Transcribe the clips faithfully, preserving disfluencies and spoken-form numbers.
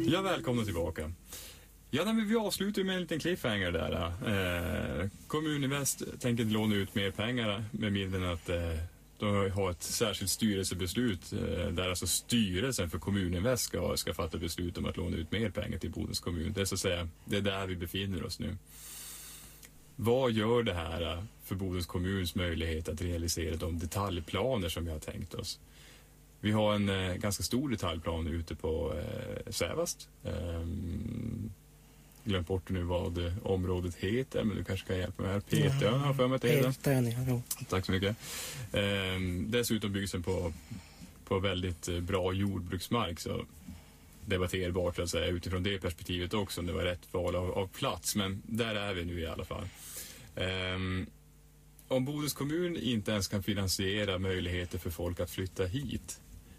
Ja, välkomna tillbaka. Ja, men vi avslutar med en liten cliffhanger där. Eh, Kommuninvest tänker inte låna ut mer pengar med mindre än att eh, de har ett särskilt styrelsebeslut eh, där alltså styrelsen för Kommuninvest ska, ska fatta beslut om att låna ut mer pengar till Bodens kommun. Det är så att säga, det är där vi befinner oss nu. Vad gör det här för Bodens kommuns möjlighet att realisera de detaljplaner som vi har tänkt oss? Vi har en eh, ganska stor detaljplan ute på eh, Sävast. Um, glöm bort nu vad eh, området heter, men du kanske kan hjälpa mig här. Petön har för mig att det heter. Petön, ja. Tack så mycket. Um, dessutom byggs den på, på väldigt eh, bra jordbruksmark, så debatterbart att säga utifrån det perspektivet också om det var rätt val av, av plats, men där är vi nu i alla fall. Um, om Bodens kommun inte ens kan finansiera möjligheter för folk att flytta hit,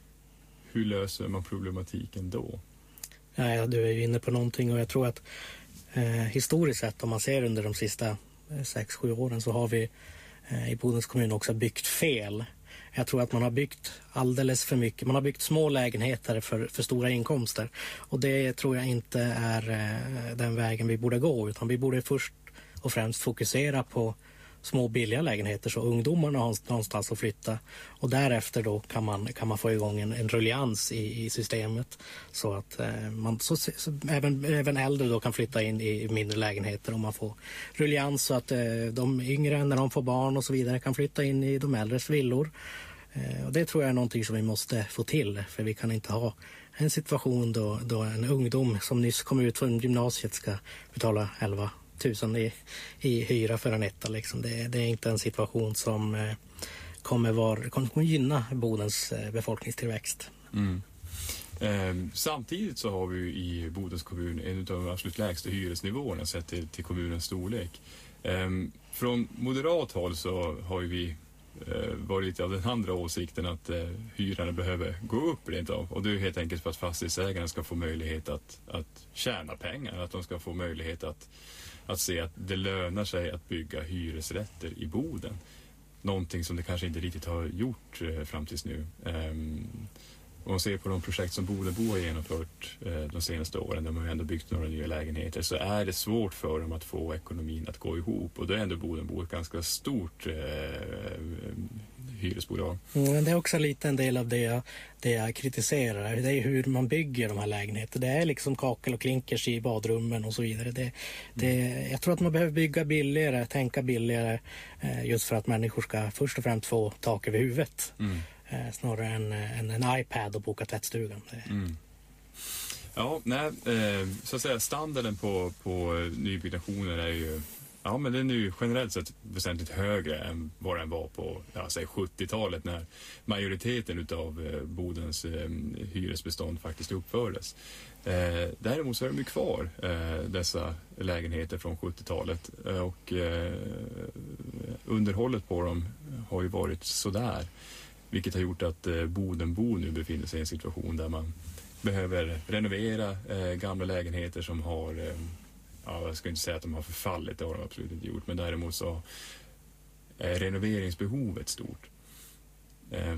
hur löser man problematiken då? Ja, du är ju inne på någonting, och jag tror att eh, historiskt sett, om man ser under de sista eh, sex sju åren, så har vi eh, i Bodens kommun också byggt fel. Jag tror att man har byggt alldeles för mycket. Man har byggt små lägenheter för, för stora inkomster. Och det tror jag inte är eh, den vägen vi borde gå, utan vi borde först och främst fokusera på små billiga lägenheter så ungdomarna har någonstans att flytta, och därefter då kan man, kan man få igång en, en ruljans i, i systemet så att eh, man så, så, även, även äldre då kan flytta in i mindre lägenheter, om man får ruljans så att eh, de yngre när de får barn och så vidare kan flytta in i de äldres villor. Eh, och det tror jag är någonting som vi måste få till, för vi kan inte ha en situation då, då en ungdom som nyss kom ut från gymnasiet ska betala elva tusen i, i hyra för en etta. Liksom. Det, det är inte en situation som eh, kommer, var, kommer gynna Bodens eh, befolkningstillväxt. Mm. Eh, samtidigt så har vi i Bodens kommun en av de absolut lägsta hyresnivåerna sett till, till kommunens storlek. Eh, från moderat håll så har vi eh, varit lite av den andra åsikten att eh, hyrorna behöver gå upp rent av. Och det är helt enkelt för att fastighetsägarna ska få möjlighet att, att tjäna pengar, att de ska få möjlighet att att se att det lönar sig att bygga hyresrätter i Boden. Någonting som det kanske inte riktigt har gjort eh, fram tills nu. Um, om man ser på de projekt som Bodenbo har genomfört eh, de senaste åren, de har ändå byggt några nya lägenheter, så är det svårt för dem att få ekonomin att gå ihop. Och då är ändå Bodenbo ett ganska stort eh, hyresbolag. Mm, det är också lite en del av det jag, det jag kritiserar. Det är hur man bygger de här lägenheterna. Det är liksom kakel och klinkers i badrummen och så vidare. Det, det, jag tror att man behöver bygga billigare, tänka billigare, eh, just för att människor ska först och främst få tak över huvudet. Mm. Eh, snarare än en, en iPad och boka tvättstugan. Mm. Ja, nej, eh, så att säga standarden på, på nybyggnationer är ju, ja, men den är ju generellt sett väsentligt högre än vad den var på, ja, säg sjuttiotalet, när majoriteten utav eh, Bodens eh, hyresbestånd faktiskt uppfördes. Eh, däremot så är de ju kvar, eh, dessa lägenheter från sjuttiotalet, eh, och eh, underhållet på dem har ju varit sådär. Vilket har gjort att eh, Bodenbo nu befinner sig i en situation där man behöver renovera eh, gamla lägenheter som har, eh, ja, jag ska inte säga att de har förfallit, det har de absolut inte gjort, men däremot så är renoveringsbehovet stort. Eh,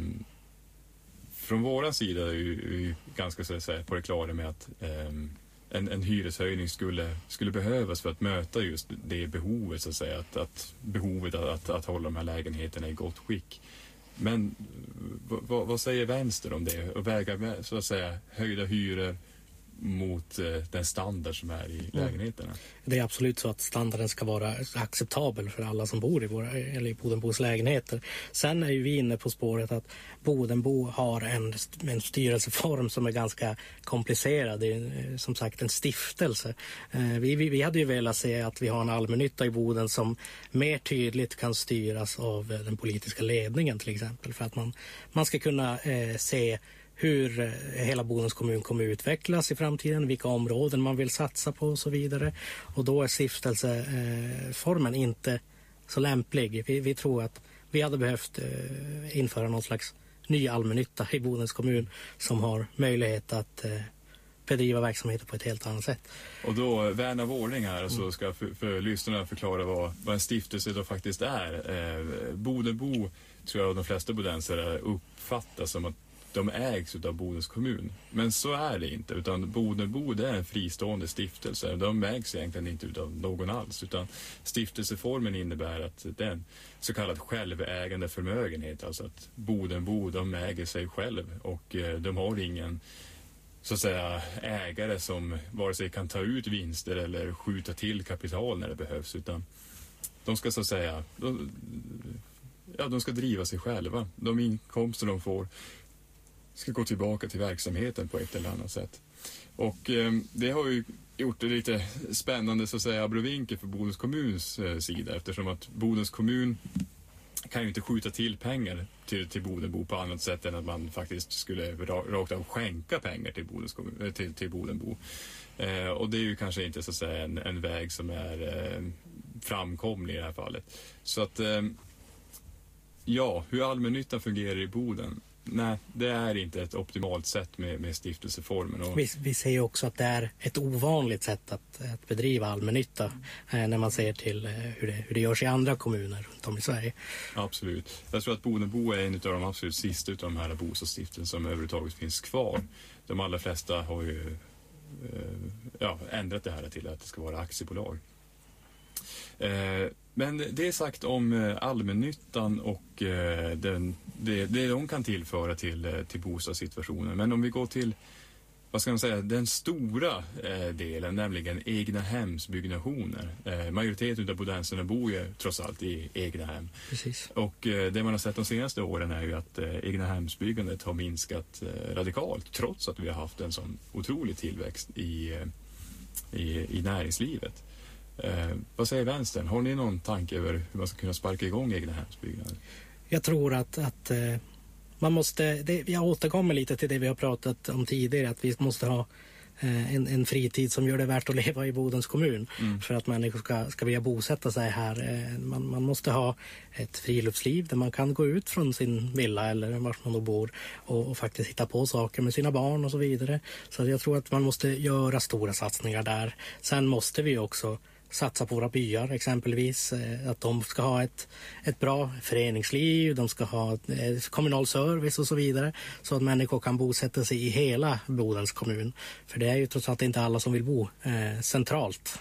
från våran sida är vi, vi ganska så att säga på det klara med att eh, en, en hyreshöjning skulle, skulle behövas för att möta just det behovet, så att säga, att, att behovet att, att, att hålla de här lägenheterna i gott skick. Men v- v- vad säger vänster om det? Och väga med, så att säga, höjda hyror mot eh, den standard som är i mm. lägenheterna? Det är absolut så att standarden ska vara acceptabel för alla som bor i våra, eller i Bodenbos lägenheter. Sen är ju vi inne på spåret att Bodenbo har en, en styrelseform som är ganska komplicerad. Det är som sagt en stiftelse. Eh, vi, vi, vi hade ju velat se att vi har en allmännytta i Boden som mer tydligt kan styras av eh, den politiska ledningen till exempel. För att man, man ska kunna eh, se hur hela Bodens kommun kommer utvecklas i framtiden, vilka områden man vill satsa på och så vidare. Och då är stiftelseformen inte så lämplig. Vi, vi tror att vi hade behövt eh, införa någon slags ny allmännytta i Bodens kommun som har möjlighet att eh, bedriva verksamheter på ett helt annat sätt. Och då, vän av ordning här, mm. så ska för, för lyssnarna förklara vad, vad en stiftelse då faktiskt är. Eh, Bodenbo tror jag de flesta bodensare uppfattar som att de ägs av Bodens kommun. Men så är det inte, utan Bodenbo är en fristående stiftelse. De ägs egentligen inte av någon alls, utan stiftelseformen innebär att det är en så kallad självägande förmögenhet. Alltså att Bodenbo, de äger sig själv och de har ingen så att säga ägare som vare sig kan ta ut vinster eller skjuta till kapital när det behövs, utan de ska så att säga de, ja, de ska driva sig själva. De inkomster de får ska gå tillbaka till verksamheten på ett eller annat sätt. Och eh, det har ju gjort det lite spännande så att säga abrovinker för Bodens kommuns eh, sida, eftersom att Bodens kommun kan ju inte skjuta till pengar till, till Bodenbo på annat sätt än att man faktiskt skulle rakt av skänka pengar till, Bodens kommun, till, till Bodenbo. Eh, och det är ju kanske inte så att säga en, en väg som är eh, framkomlig i det här fallet. Så att eh, ja, hur allmännyttan fungerar i Boden, nej, det är inte ett optimalt sätt med, med stiftelseformen. Och vi, vi ser också att det är ett ovanligt sätt att, att bedriva allmännytta eh, när man ser till eh, hur, det, hur det görs i andra kommuner runt om i Sverige. Absolut. Jag tror att Bodenbo är en av de absolut sista av de här bostadsstiftelserna som överhuvudtaget finns kvar. De allra flesta har ju eh, ja, ändrat det här till att det ska vara aktiebolag. Eh, Men det är sagt om allmännyttan och den, det, det de kan tillföra till, till bostadssituationen. Men om vi går till, vad ska man säga, den stora delen, nämligen egna hemsbyggnationer. Majoriteten av bodenserna bor ju trots allt i egna hem. Precis. Och det man har sett de senaste åren är ju att egna hemsbyggandet har minskat radikalt, trots att vi har haft en sån otrolig tillväxt i, i, i näringslivet. Eh, vad säger vänstern? Har ni någon tanke över hur man ska kunna sparka igång egna hemsbyggnader? Jag tror att, att eh, man måste, det, jag återkommer lite till det vi har pratat om tidigare, att vi måste ha eh, en, en fritid som gör det värt att leva i Bodens kommun mm. för att människor ska, ska vilja bosätta sig här. Eh, man, man måste ha ett friluftsliv där man kan gå ut från sin villa eller var man då bor och, och faktiskt hitta på saker med sina barn och så vidare. Så jag tror att man måste göra stora satsningar där. Sen måste vi också satsa på våra byar exempelvis, att de ska ha ett, ett bra föreningsliv, de ska ha ett, kommunal service och så vidare, så att människor kan bosätta sig i hela Bodens kommun. För det är ju trots allt inte alla som vill bo eh, centralt.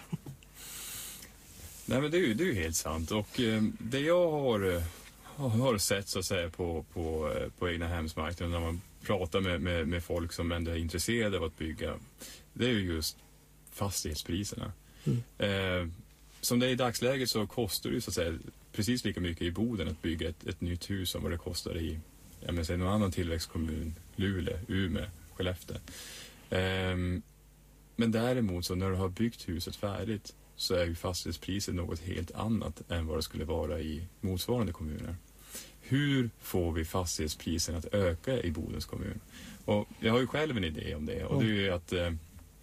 Nej, men det är ju, det är ju helt sant, och eh, det jag har, har sett så att säga på, på, på egna hemsmarknaden när man pratar med, med, med folk som ändå är intresserade av att bygga, det är ju just fastighetspriserna. Mm. Eh, som det är i dagsläget så kostar det så att säga precis lika mycket i Boden att bygga ett, ett nytt hus som vad det kostar i jag menar, säga, någon annan tillväxtkommun, Luleå, Umeå, Skellefteå. Eh, men däremot så när du har byggt huset färdigt så är ju fastighetspriset något helt annat än vad det skulle vara i motsvarande kommuner. Hur får vi fastighetspriserna att öka i Bodens kommun? Och jag har ju själv en idé om det, och det är ju att eh,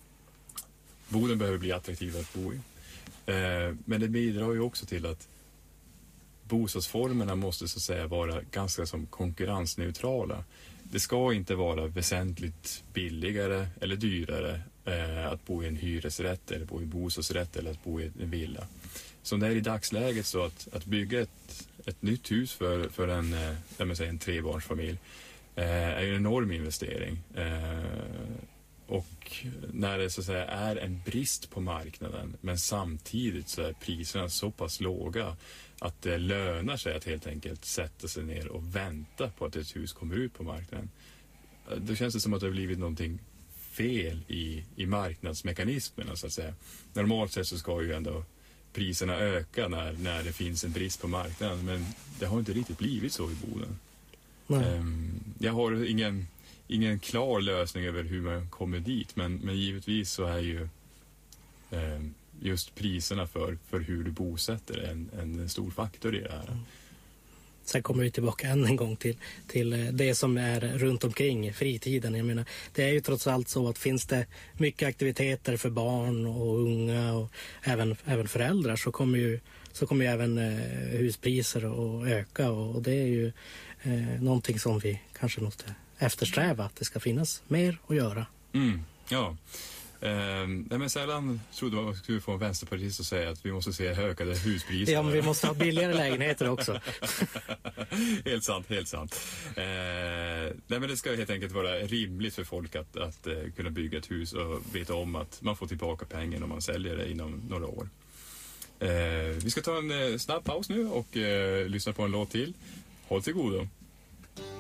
Boden behöver bli attraktiv att bo i. Eh, men det bidrar ju också till att bostadsformerna måste så att säga vara ganska som konkurrensneutrala. Det ska inte vara väsentligt billigare eller dyrare eh, att bo i en hyresrätt eller bo i en bostadsrätt eller att bo i en villa. Som det är i dagsläget så att, att bygga ett, ett nytt hus för, för en, eh, jag menar, en trebarnsfamilj eh, är en enorm investering. Eh, Och när det så att säga är en brist på marknaden, men samtidigt så är priserna så pass låga att det lönar sig att helt enkelt sätta sig ner och vänta på att ett hus kommer ut på marknaden. Då känns det som att det har blivit någonting fel i, i marknadsmekanismerna så att säga. Normalt sett så ska ju ändå priserna öka när, när det finns en brist på marknaden, men det har inte riktigt blivit så i Boden. Um, jag har ingen... ingen klar lösning över hur man kommer dit, men, men givetvis så är ju eh, just priserna för, för hur du bosätter en, en stor faktor i det här. Mm. Sen kommer vi tillbaka än en gång till, till det som är runt omkring fritiden. Jag menar, det är ju trots allt så att finns det mycket aktiviteter för barn och unga och även, även föräldrar så kommer ju, så kommer ju även eh, huspriser att öka, och, och det är ju eh, någonting som vi kanske måste eftersträva, att det ska finnas mer att göra. Mm, ja, Eh, nej, men sällan trodde man skulle få en vänsterpartist att säga att vi måste se ökade huspriser. Ja, men vi måste ha billigare lägenheter också. Helt sant, helt sant. Eh, nej, men det ska helt enkelt vara rimligt för folk att, att eh, kunna bygga ett hus och veta om att man får tillbaka pengen om man säljer det inom några år. Eh, vi ska ta en eh, snabb paus nu och eh, lyssna på en låt till. Håll till godo.